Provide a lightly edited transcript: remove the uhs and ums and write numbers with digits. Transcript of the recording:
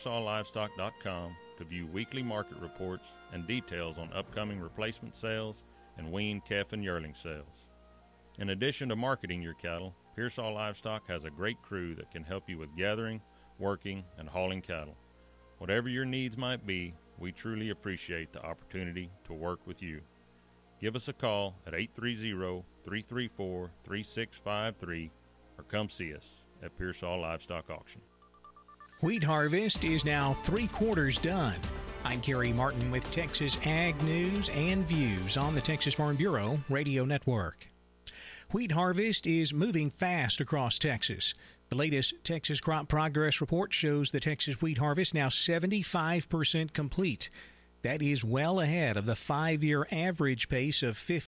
PearsallLivestock.com to view weekly market reports and details on upcoming replacement sales and weaned calf and yearling sales. In addition to marketing your cattle, Pearsall Livestock has a great crew that can help you with gathering, working, and hauling cattle. Whatever your needs might be, we truly appreciate the opportunity to work with you. Give us a call at 830-334-3653 or come see us at Pearsall Livestock Auction. Wheat harvest is now 3/4 done. I'm Gary Martin with Texas Ag News and Views on the Texas Farm Bureau Radio Network. Wheat harvest is moving fast across Texas. The latest Texas Crop Progress Report shows the Texas wheat harvest now 75% complete. That is well ahead of the 5-year average pace of